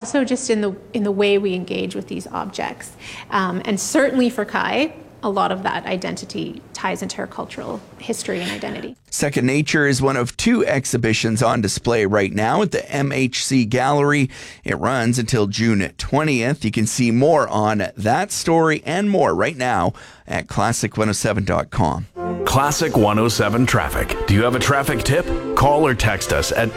also just in the way we engage with these objects. And certainly for Kai, a lot of that identity ties into her cultural history and identity. Second Nature is one of 2 exhibitions on display right now at the MHC Gallery. It runs until June 20th. You can see more on that story and more right now at classic107.com. Classic 107 Traffic. Do you have a traffic tip? Call or text us at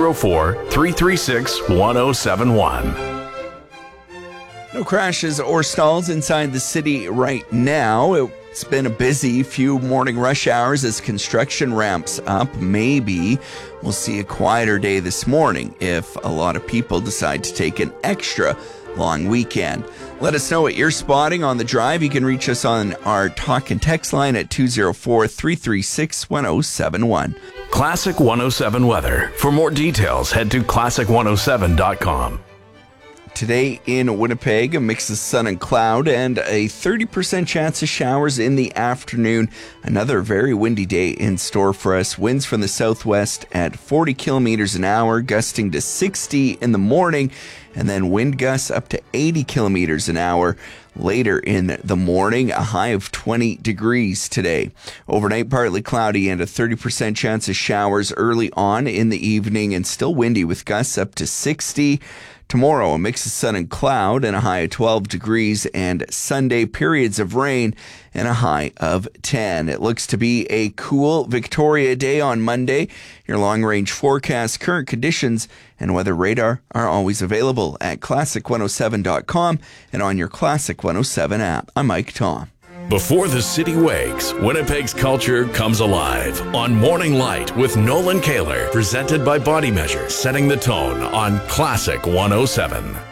204-336-1071. No crashes or stalls inside the city right now. It's been a busy few morning rush hours as construction ramps up. Maybe we'll see a quieter day this morning if a lot of people decide to take an extra long weekend. Let us know what you're spotting on the drive. You can reach us on our talk and text line at 204-336-1071. Classic 107 weather. For more details, head to classic107.com. Today in Winnipeg, a mix of sun and cloud and a 30% chance of showers in the afternoon. Another very windy day in store for us. Winds from the southwest at 40 kilometers an hour, gusting to 60 in the morning, and then wind gusts up to 80 kilometers an hour later in the morning. A high of 20 degrees today. Overnight, partly cloudy and a 30% chance of showers early on in the evening, and still windy with gusts up to 60. Tomorrow, a mix of sun and cloud and a high of 12 degrees, and Sunday, periods of rain and a high of 10. It looks to be a cool Victoria day on Monday. Your long-range forecast, current conditions, and weather radar are always available at classic107.com and on your Classic 107 app. I'm Mike Tom. Before the city wakes, Winnipeg's culture comes alive on Morning Light with Nolan Kaler, presented by Body Measure, setting the tone on Classic 107.